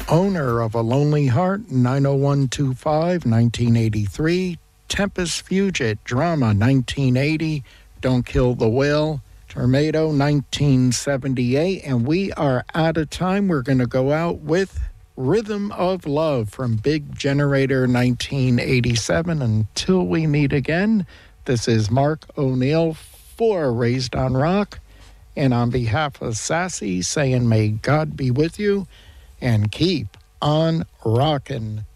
Owner of a Lonely Heart, 90125, 1983. Tempest Fugit, Drama, 1980. Don't Kill the Whale, Tornado, 1978. And we are out of time. We're going to go out with Rhythm of Love from Big Generator, 1987. Until we meet again, this is Mark O'Neill for Raised on Rock. And on behalf of Sassy, saying may God be with you and keep on rockin'.